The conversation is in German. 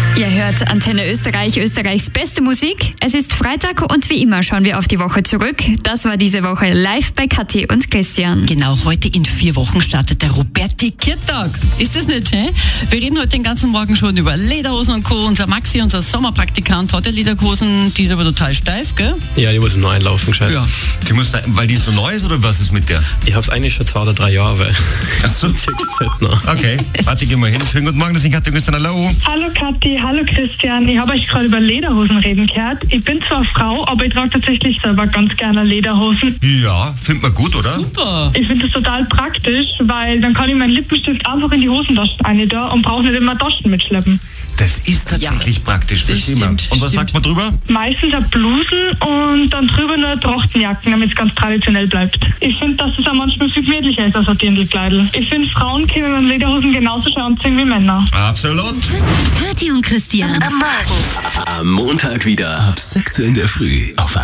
Ihr hört Antenne Österreich, Österreichs beste Musik. Es ist Freitag und wie immer schauen wir auf die Woche zurück. Das war diese Woche live bei Kathi und Christian. Genau, heute in 4 Wochen startet der Roberti-Kirtag. Ist das nicht schön? Wir reden heute den ganzen Morgen schon über Lederhosen und Co. Unser Maxi, unser Sommerpraktikant, hat ja Lederhosen, die ist aber total steif, gell? Ja, die muss neu einlaufen, gescheit. Ja. Die muss, weil die so neu ist oder was ist mit der? Ich hab's eigentlich schon 2 oder 3 Jahre, weil Okay, warte, geh mal hin. Schönen guten Morgen, das ist Kathi und Christian, hallo. Hallo Kathi, hallo Christian. Ich habe euch gerade über Lederhosen reden gehört. Ich bin zwar Frau, aber ich trage tatsächlich selber ganz gerne Lederhosen. Ja, findet man gut, oder? Super. Ich finde das total praktisch, weil dann kann ich meinen Lippenstift einfach in die Hosentasche rein da und brauche nicht immer Taschen mitschleppen. Das ist tatsächlich praktisch, verstehen wir. stimmt, Und was stimmt. sagt man drüber? Meistens auch Blusen und dann drüber nur Trachtenjacken, damit es ganz traditionell bleibt. Ich finde, dass es auch manchmal viel gemütlicher ist als ein Dirndlkleidl. Ich finde, Frauen können mit Lederhosen genauso schön anziehen wie Männer. Absolut. Kathi und Christian am Morgen. Am Montag wieder ab 6 Uhr in der Früh auf